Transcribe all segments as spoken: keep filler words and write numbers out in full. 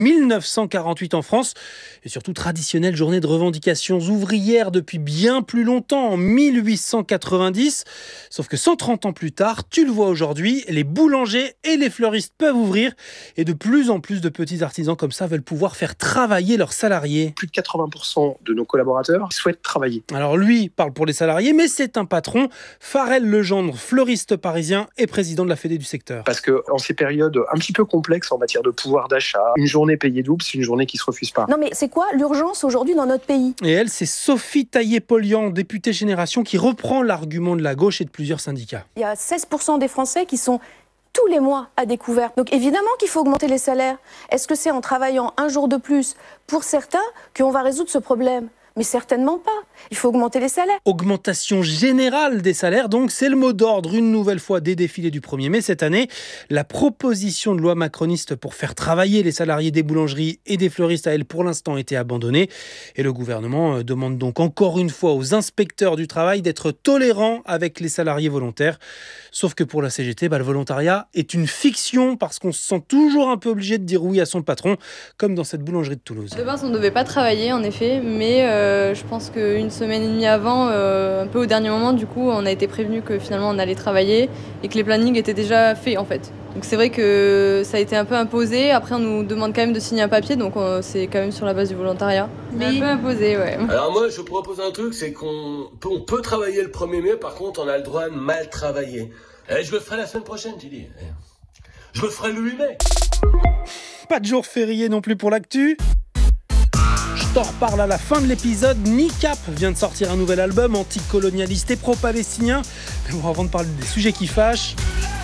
mille neuf cent quarante-huit en France, et surtout traditionnelle journée de revendications ouvrières depuis bien plus longtemps, en mille huit cent quatre-vingt-dix. Sauf que cent trente ans plus tard, tu le vois aujourd'hui, les boulangers et les fleuristes peuvent ouvrir, et de plus en plus de petits artisans comme ça veulent pouvoir faire travailler leurs salariés. Plus de quatre-vingts pour cent de nos collaborateurs souhaitent travailler. Alors lui parle pour les salariés, mais c'est un patron. Farel Legendre, fleuriste parisien et président de la Fédé du secteur. Parce que en ces périodes un petit peu complexes en matière de pouvoir d'achat, une journée payée double, c'est une journée qui se refuse pas. Non mais c'est quoi l'urgence aujourd'hui dans notre pays ? Et elle, c'est Sophie Taillé-Polian, députée Génération, qui reprend l'argument de la gauche et de plusieurs syndicats. Il y a seize pour cent des Français qui sont tous les mois à découvert. Donc évidemment qu'il faut augmenter les salaires. Est-ce que c'est en travaillant un jour de plus pour certains qu'on va résoudre ce problème ? Mais certainement pas. Il faut augmenter les salaires. Augmentation générale des salaires, donc c'est le mot d'ordre une nouvelle fois des défilés du premier mai cette année. La proposition de loi macroniste pour faire travailler les salariés des boulangeries et des fleuristes a, elle, pour l'instant été abandonnée. Et le gouvernement demande donc encore une fois aux inspecteurs du travail d'être tolérants avec les salariés volontaires. Sauf que pour la C G T, bah, le volontariat est une fiction parce qu'on se sent toujours un peu obligé de dire oui à son patron, comme dans cette boulangerie de Toulouse. De base, on ne devait pas travailler, en effet, mais euh, je pense qu'une semaine et demie avant, euh, un peu au dernier moment, du coup, on a été prévenu que finalement on allait travailler et que les plannings étaient déjà faits, en fait. Donc c'est vrai que ça a été un peu imposé. Après, on nous demande quand même de signer un papier, donc on, c'est quand même sur la base du volontariat. Mais un peu imposé, ouais. Alors moi, je propose un truc, c'est qu'on peut, on peut travailler le premier mai, par contre, on a le droit de mal travailler. Eh, je le ferai la semaine prochaine, tu dis. Eh. Je le ferai le huit mai. Pas de jour férié non plus pour l'actu. Je t'en reparle à la fin de l'épisode. Nicap vient de sortir un nouvel album anticolonialiste et pro-palestinien. Mais bon, avant de parler des sujets qui fâchent,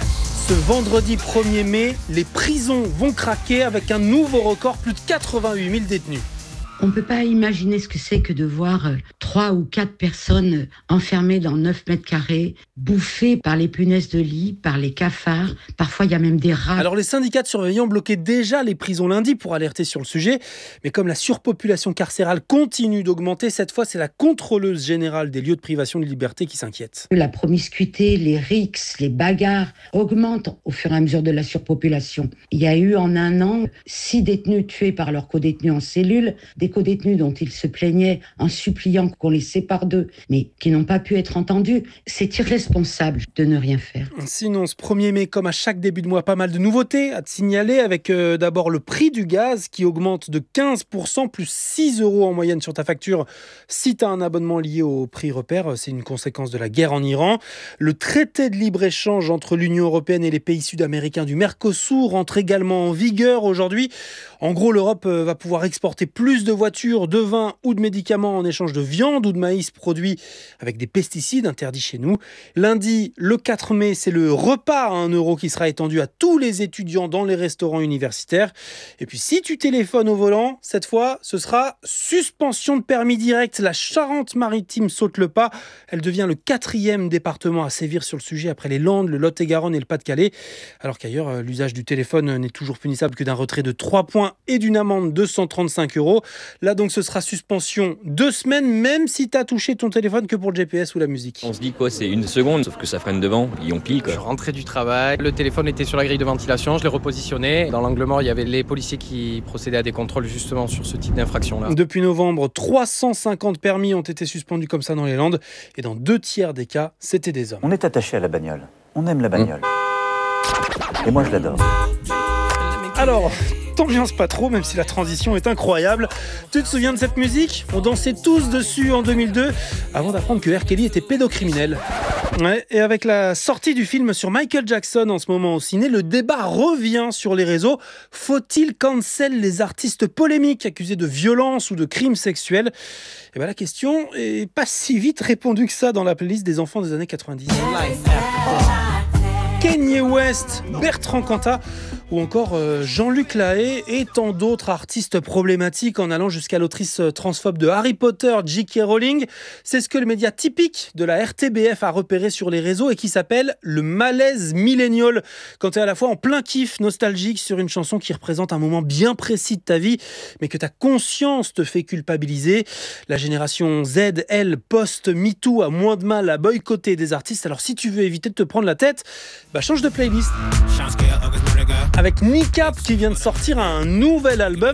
ce vendredi premier mai, les prisons vont craquer avec un nouveau record, plus de quatre-vingt-huit mille détenus. On ne peut pas imaginer ce que c'est que de voir trois ou quatre personnes enfermées dans neuf mètres carrés, bouffées par les punaises de lit, par les cafards. Parfois, il y a même des rats. Alors, les syndicats de surveillants bloquaient déjà les prisons lundi pour alerter sur le sujet. Mais comme la surpopulation carcérale continue d'augmenter, cette fois, c'est la contrôleuse générale des lieux de privation de liberté qui s'inquiète. La promiscuité, les rixes, les bagarres augmentent au fur et à mesure de la surpopulation. Il y a eu en un an six détenus tués par leurs codétenus en cellule, des codétenus dont ils se plaignaient en suppliant qu'on les sépare d'eux, mais qui n'ont pas pu être entendus. C'est irresponsable de ne rien faire. Sinon, ce premier mai, comme à chaque début de mois, pas mal de nouveautés à te signaler, avec euh, d'abord le prix du gaz qui augmente de quinze pour cent, plus six euros en moyenne sur ta facture si tu as un abonnement lié au prix repère. C'est une conséquence de la guerre en Iran. Le traité de libre-échange entre l'Union européenne et les pays sud-américains du Mercosur entre également en vigueur aujourd'hui. En gros, l'Europe va pouvoir exporter plus de voitures, de vin ou de médicaments en échange de viande ou de maïs produits avec des pesticides interdits chez nous. Lundi, le quatre mai, c'est le repas à un euro qui sera étendu à tous les étudiants dans les restaurants universitaires. Et puis, si tu téléphones au volant, cette fois, ce sera suspension de permis direct. La Charente-Maritime saute le pas. Elle devient le quatrième département à sévir sur le sujet après les Landes, le Lot-et-Garonne et le Pas-de-Calais. Alors qu'ailleurs, l'usage du téléphone n'est toujours punissable que d'un retrait de trois points et d'une amende de cent trente-cinq euros. Là donc ce sera suspension deux semaines, même si t'as touché ton téléphone que pour le G P S ou la musique. On se dit quoi, c'est une seconde, sauf que ça freine devant, et on pile quoi. Je rentrais du travail, le téléphone était sur la grille de ventilation, je l'ai repositionné. Dans l'angle mort, il y avait les policiers qui procédaient à des contrôles justement sur ce type d'infraction-là. Depuis novembre, trois cent cinquante permis ont été suspendus comme ça dans les Landes, et dans deux tiers des cas, c'était des hommes. On est attaché à la bagnole, on aime la bagnole. Mmh. Et moi je l'adore. Alors, t'ambiance pas trop, même si la transition est incroyable. Tu te souviens de cette musique ? On dansait tous dessus en deux mille deux, avant d'apprendre que R. Kelly était pédocriminel. Ouais, et avec la sortie du film sur Michael Jackson en ce moment au ciné, le débat revient sur les réseaux. Faut-il cancel les artistes polémiques accusés de violence ou de crimes sexuels ? Et ben la question est pas si vite répondue que ça dans la playlist des enfants des années quatre-vingt-dix. Kanye West, Bertrand Cantat ou encore euh, Jean-Luc Lahaye et tant d'autres artistes problématiques en allant jusqu'à l'autrice transphobe de Harry Potter, J K Rowling. C'est ce que le média typique de la R T B F a repéré sur les réseaux et qui s'appelle le malaise millénial. Quand tu es à la fois en plein kiff nostalgique sur une chanson qui représente un moment bien précis de ta vie, mais que ta conscience te fait culpabiliser. La génération Z, elle, post-MeToo, a moins de mal à boycotter des artistes. Alors si tu veux éviter de te prendre la tête, bah change de playlist. Avec Nicap qui vient de sortir un nouvel album